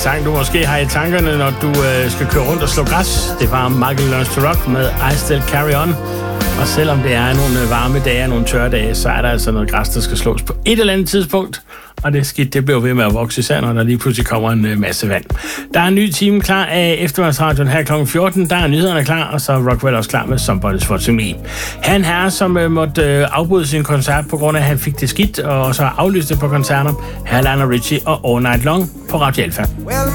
sang, du måske har i tankerne, når du skal køre rundt og slå græs. Det var Michael Learns to Rock med I Still Carry On. Og selvom det er nogle varme dage og nogle tørre dage, så er der altså noget græs, der skal slås på et eller andet tidspunkt. Og det skidt, det bliver ved med at vokse, især når der lige pludselig kommer en masse vand. Der er en ny time klar af eftermiddagsradioen her kl. 14. Der er nyhederne klar, og så er Rockwell også klar med Somebody's Watching Me. Han herre, som måtte afbryde sin koncert på grund af, at han fik det skidt, og så aflyste på koncerter. Her er Lionel Richie og All Night Long på Radio Alpha.